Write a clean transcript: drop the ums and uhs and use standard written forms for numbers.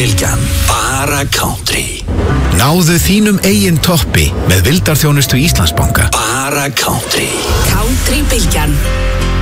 Bylgjan, bara country. Náðu þínum eigin toppi með vildarþjónustu Íslandsbanka. Bara country. Country Bylgjan.